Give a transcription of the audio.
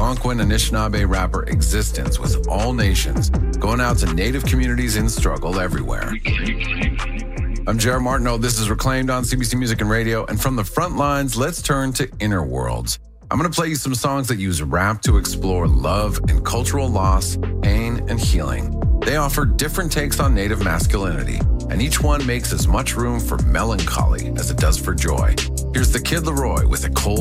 Algonquin Anishinaabe rapper Existence with All Nations, going out to Native communities in struggle everywhere. I'm Jared Martineau. This is Reclaimed on CBC Music and Radio. And from the front lines, let's turn to Inner Worlds. I'm going to play you some songs that use rap to explore love and cultural loss, pain, and healing. They offer different takes on Native masculinity, and each one makes as much room for melancholy as it does for joy. Here's the Kid Laroi with A Cold